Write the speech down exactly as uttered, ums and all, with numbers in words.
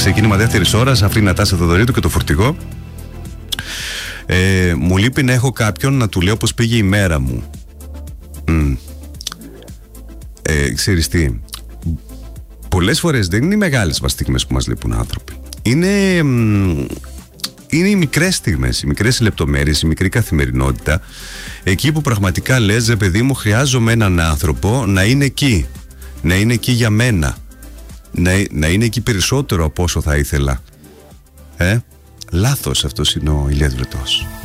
ξεκίνημα δεύτερης ώρας. Αυτή η Νατάσα Θοδωρήτου και το φορτηγό. Ε, μου λείπει να έχω κάποιον να του λέω πως πήγε η μέρα μου. Mm. Ε, ξέρεις τι, πολλές φορές δεν είναι οι μεγάλες μας στιγμές που μας λείπουν άνθρωποι. Είναι, είναι οι μικρές στιγμές, οι μικρές λεπτομέρειες, η μικρή καθημερινότητα. Εκεί που πραγματικά λες, ρε παιδί μου, χρειάζομαι έναν άνθρωπο να είναι εκεί. Να είναι εκεί για μένα. Να, να είναι εκεί περισσότερο από όσο θα ήθελα. Ε, λάθος αυτός είναι ο Ηλίας Βρετός.